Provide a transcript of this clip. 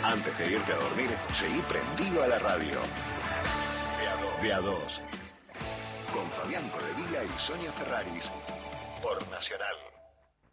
Antes de irte a dormir, seguí prendido a la radio. De a dos. Con Fabián Codevilla y Sonia Ferraris. Por Nacional.